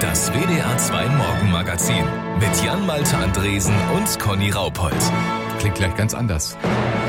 Das WDR 2 Morgenmagazin mit Jan Malte Andresen und Conny Raupold. Klingt gleich ganz anders.